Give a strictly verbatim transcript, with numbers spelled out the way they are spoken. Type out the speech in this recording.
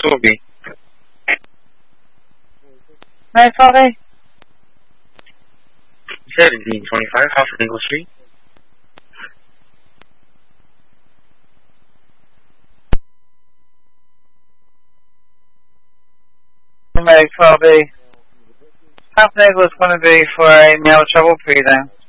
Two B. nine twelve A. seventeen twenty-five, House of Eagle Street. Medic twelve A. House Eagle is going to be for a mail trouble for you then.